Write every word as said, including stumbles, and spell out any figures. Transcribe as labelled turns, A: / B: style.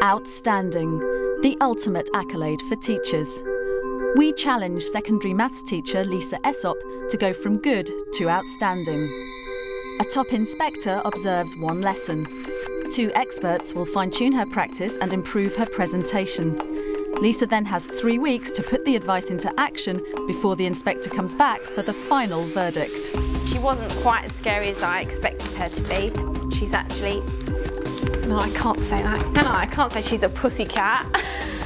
A: Outstanding, the ultimate accolade for teachers. We challenge secondary maths teacher Lisa Essop to go from good to outstanding. A top inspector observes one lesson. Two experts will fine-tune her practice and improve her presentation. Lisa then has three weeks to put the advice into action before the inspector comes back for the final verdict.
B: She wasn't quite as scary as I expected her to be. She's actually... No, I can't say that. No, I can't say she's a pussycat.